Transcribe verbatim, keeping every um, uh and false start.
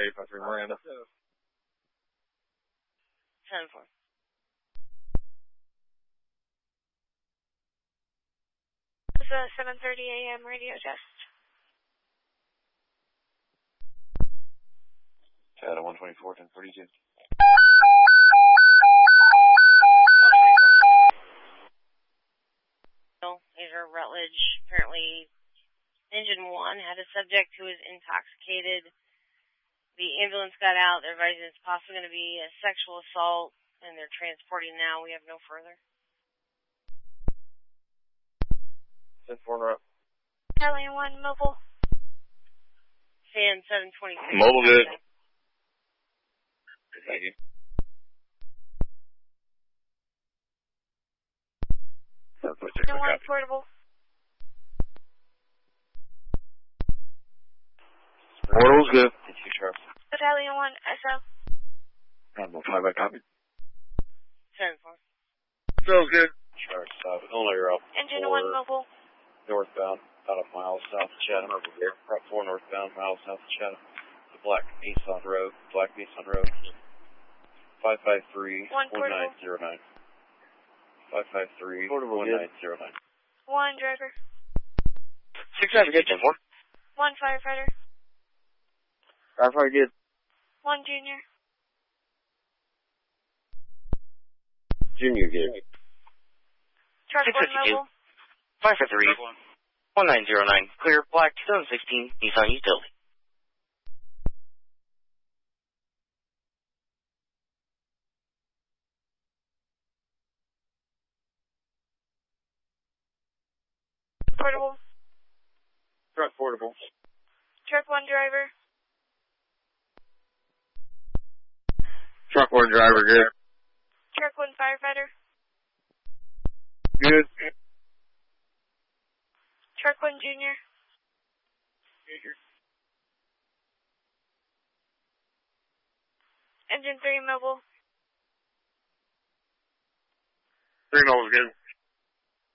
eight five three Miranda. ten four. It's a seven thirty a m radio test. Chad, one twenty-four, ten forty-two. Major Rutledge, apparently engine one had a subject who was intoxicated. The ambulance got out. They're advising it's possibly going to be a sexual assault, and they're transporting now. We have no further. ten four up. Alien one, mobile. San seven twenty-six. Mobile good. Thank you. No one portable. Portable's good. Thank you, Charles. Battalion one, S O. I'm on five by copy. ten four. Sounds good. Charles, uh, only you're up. Engine four, one, mobile. Northbound, about a mile south of Chatham over here. Route four northbound, mile south of Chatham. The Black Nissan Road, Black Nissan Road. five five three, one nine zero nine. five five three, one nine zero nine. One driver. six seven, good, ten four. One firefighter. Firefighter, good. One junior. Junior, good. Truck one, mobile. five five three, one nine zero nine. Clear, Black seven sixteen, Nissan Utility. Portable. Truck portable. Truck one driver. Truck one driver, good. Truck one firefighter. Good. Truck one junior. Engine three mobile. Three mobile's good.